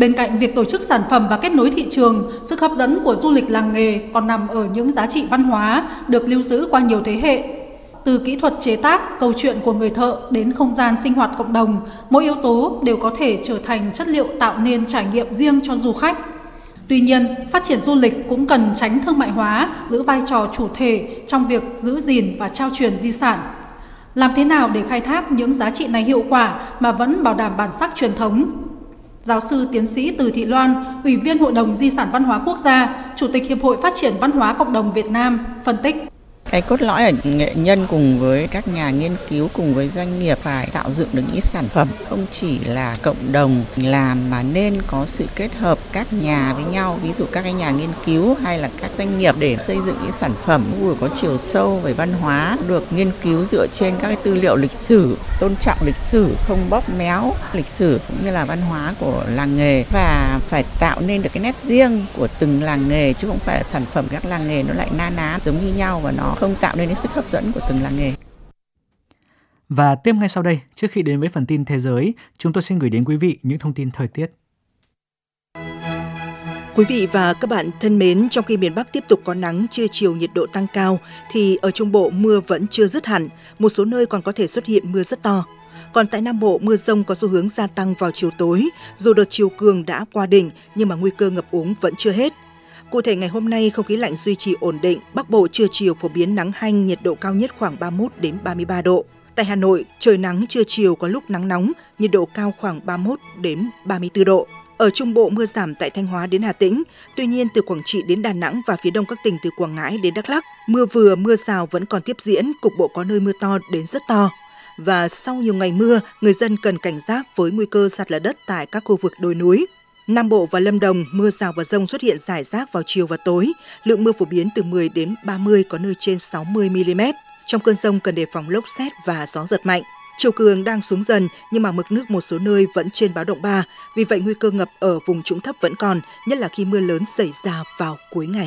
Bên cạnh việc tổ chức sản phẩm và kết nối thị trường, sức hấp dẫn của du lịch làng nghề còn nằm ở những giá trị văn hóa được lưu giữ qua nhiều thế hệ. Từ kỹ thuật chế tác, câu chuyện của người thợ đến không gian sinh hoạt cộng đồng, mỗi yếu tố đều có thể trở thành chất liệu tạo nên trải nghiệm riêng cho du khách. Tuy nhiên, phát triển du lịch cũng cần tránh thương mại hóa, giữ vai trò chủ thể trong việc giữ gìn và trao truyền di sản. Làm thế nào để khai thác những giá trị này hiệu quả mà vẫn bảo đảm bản sắc truyền thống? Giáo sư tiến sĩ Từ Thị Loan, Ủy viên Hội đồng Di sản Văn hóa Quốc gia, Chủ tịch Hiệp hội Phát triển Văn hóa Cộng đồng Việt Nam, phân tích. Cái cốt lõi ở nghệ nhân cùng với các nhà nghiên cứu cùng với doanh nghiệp phải tạo dựng được những sản phẩm không chỉ là cộng đồng làm mà nên có sự kết hợp các nhà với nhau, ví dụ các cái nhà nghiên cứu hay là các doanh nghiệp để xây dựng những sản phẩm vừa có chiều sâu về văn hóa, được nghiên cứu dựa trên các cái tư liệu lịch sử, tôn trọng lịch sử, không bóp méo lịch sử cũng như là văn hóa của làng nghề, và phải tạo nên được cái nét riêng của từng làng nghề chứ không phải là sản phẩm các làng nghề nó lại na ná giống như nhau và nó không tạo nên sức hấp dẫn của từng làng nghề. Và tiếp ngay sau đây, trước khi đến với phần tin thế giới, chúng tôi xin gửi đến quý vị những thông tin thời tiết. Quý vị và các bạn thân mến, trong khi miền Bắc tiếp tục có nắng, trưa chiều nhiệt độ tăng cao, thì ở Trung Bộ mưa vẫn chưa dứt hẳn, một số nơi còn có thể xuất hiện mưa rất to. Còn tại Nam Bộ, mưa dông có xu hướng gia tăng vào chiều tối, dù đợt chiều cường đã qua đỉnh nhưng mà nguy cơ ngập úng vẫn chưa hết. Cụ thể ngày hôm nay, không khí lạnh duy trì ổn định, Bắc Bộ trưa chiều phổ biến nắng hanh, nhiệt độ cao nhất khoảng 31 đến 33 độ. Tại Hà Nội, trời nắng trưa chiều có lúc nắng nóng, nhiệt độ cao khoảng 31 đến 34 độ. Ở Trung Bộ mưa giảm tại Thanh Hóa đến Hà Tĩnh, tuy nhiên từ Quảng Trị đến Đà Nẵng và phía đông các tỉnh từ Quảng Ngãi đến Đắk Lắk, mưa vừa mưa rào vẫn còn tiếp diễn, cục bộ có nơi mưa to đến rất to. Và sau nhiều ngày mưa, người dân cần cảnh giác với nguy cơ sạt lở đất tại các khu vực đồi núi. Nam Bộ và Lâm Đồng, mưa rào và dông xuất hiện rải rác vào chiều và tối, lượng mưa phổ biến từ 10 đến 30, có nơi trên 60 mm. Trong cơn dông cần đề phòng lốc sét và gió giật mạnh. Chiều cường đang xuống dần nhưng mà mực nước một số nơi vẫn trên báo động 3, vì vậy nguy cơ ngập ở vùng trũng thấp vẫn còn, nhất là khi mưa lớn xảy ra vào cuối ngày.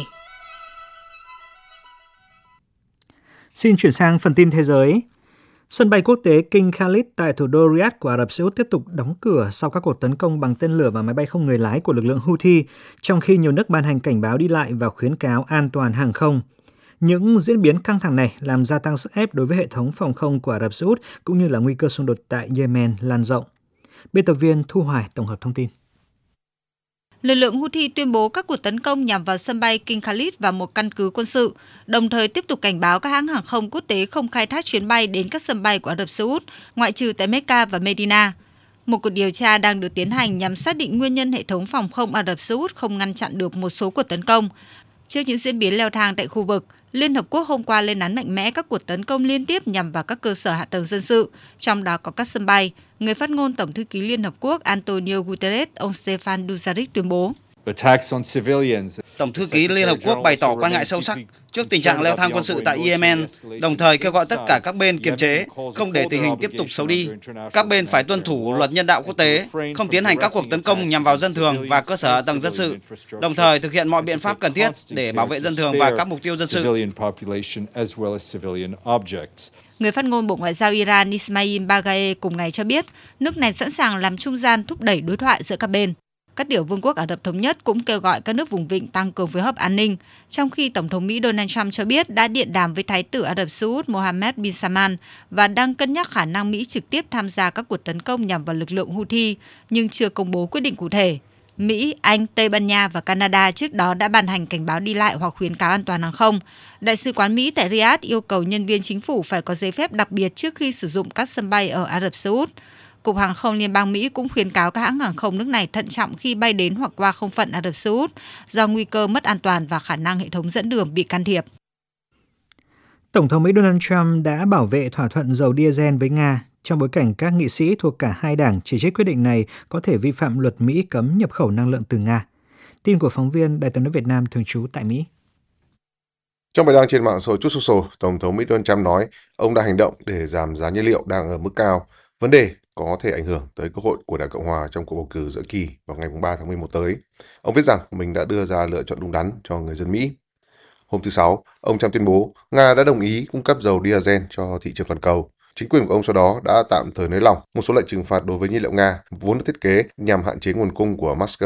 Xin chuyển sang phần tin thế giới. Sân bay quốc tế King Khalid tại thủ đô Riyadh của Ả Rập Xê Út tiếp tục đóng cửa sau các cuộc tấn công bằng tên lửa và máy bay không người lái của lực lượng Houthi, trong khi nhiều nước ban hành cảnh báo đi lại và khuyến cáo an toàn hàng không. Những diễn biến căng thẳng này làm gia tăng sức ép đối với hệ thống phòng không của Ả Rập Xê Út cũng như là nguy cơ xung đột tại Yemen lan rộng. Biên tập viên Thu Hoài tổng hợp thông tin. Lực lượng Houthi tuyên bố các cuộc tấn công nhằm vào sân bay King Khalid và một căn cứ quân sự, đồng thời tiếp tục cảnh báo các hãng hàng không quốc tế không khai thác chuyến bay đến các sân bay của Ả Rập Xê Út, ngoại trừ tại Mecca và Medina. Một cuộc điều tra đang được tiến hành nhằm xác định nguyên nhân hệ thống phòng không Ả Rập Xê Út không ngăn chặn được một số cuộc tấn công. Trước những diễn biến leo thang tại khu vực, Liên Hợp Quốc hôm qua lên án mạnh mẽ các cuộc tấn công liên tiếp nhằm vào các cơ sở hạ tầng dân sự, trong đó có các sân bay. Người phát ngôn Tổng thư ký Liên Hợp Quốc Antonio Guterres, ông Stefan Dujarric tuyên bố. Tổng thư ký Liên Hợp Quốc bày tỏ quan ngại sâu sắc trước tình trạng leo thang quân sự tại Yemen, đồng thời kêu gọi tất cả các bên kiềm chế, không để tình hình tiếp tục xấu đi. Các bên phải tuân thủ luật nhân đạo quốc tế, không tiến hành các cuộc tấn công nhằm vào dân thường và cơ sở hạ tầng dân sự, đồng thời thực hiện mọi biện pháp cần thiết để bảo vệ dân thường và các mục tiêu dân sự. Người phát ngôn Bộ Ngoại giao Iran Ismail Baghaei cùng ngày cho biết, nước này sẵn sàng làm trung gian thúc đẩy đối thoại giữa các bên. Các tiểu vương quốc Ả Rập Thống Nhất cũng kêu gọi các nước vùng vịnh tăng cường phối hợp an ninh, trong khi Tổng thống Mỹ Donald Trump cho biết đã điện đàm với Thái tử Ả Rập Xê Út Mohammed bin Salman và đang cân nhắc khả năng Mỹ trực tiếp tham gia các cuộc tấn công nhằm vào lực lượng Houthi, nhưng chưa công bố quyết định cụ thể. Mỹ, Anh, Tây Ban Nha và Canada trước đó đã ban hành cảnh báo đi lại hoặc khuyến cáo an toàn hàng không. Đại sứ quán Mỹ tại Riyadh yêu cầu nhân viên chính phủ phải có giấy phép đặc biệt trước khi sử dụng các sân bay ở Ả Rập Xê Út. Cục Hàng không Liên bang Mỹ cũng khuyến cáo các hãng hàng không nước này thận trọng khi bay đến hoặc qua không phận Ả Rập Xê Út do nguy cơ mất an toàn và khả năng hệ thống dẫn đường bị can thiệp. Tổng thống Mỹ Donald Trump đã bảo vệ thỏa thuận dầu diesel với Nga trong bối cảnh các nghị sĩ thuộc cả hai đảng chỉ trích quyết định này có thể vi phạm luật Mỹ cấm nhập khẩu năng lượng từ Nga. Tin của phóng viên Đài tiếng nói Việt Nam thường trú tại Mỹ. Trong bài đăng trên mạng xã hội Truth Social, Tổng thống Mỹ Donald Trump nói ông đã hành động để giảm giá nhiên liệu đang ở mức cao, vấn đề có thể ảnh hưởng tới cơ hội của Đảng Cộng hòa trong cuộc bầu cử giữa kỳ vào ngày 3 tháng 11 tới. Ông viết rằng mình đã đưa ra lựa chọn đúng đắn cho người dân Mỹ. Hôm thứ Sáu, ông Trump tuyên bố Nga đã đồng ý cung cấp dầu diesel cho thị trường toàn cầu. Chính quyền của ông sau đó đã tạm thời nới lỏng một số lệnh trừng phạt đối với nhiên liệu Nga, vốn được thiết kế nhằm hạn chế nguồn cung của Moscow